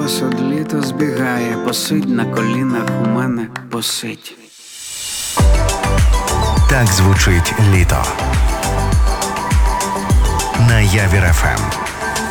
осад, літо збігає, посидь на колінах у мене, посидь. Так звучить літо на Явір ФМ.